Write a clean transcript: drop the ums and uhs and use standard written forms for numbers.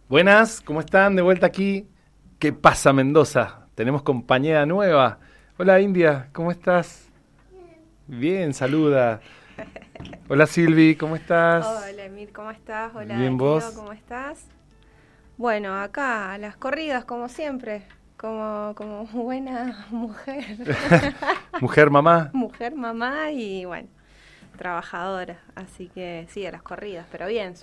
Buenas, ¿cómo están? De vuelta aquí. ¿Qué pasa, Mendoza? Tenemos compañera nueva. Hola, India, ¿cómo estás? Bien, saluda. Hola, Silvi, ¿cómo estás? Hola, Emir, ¿cómo estás? Hola, Bien, Darío, ¿vos? ¿cómo estás? Bueno, acá, a las corridas, como siempre, como buena mujer. Mujer, mamá. Mujer, mamá y, bueno, trabajadora. Así que sí, a las corridas, pero bien,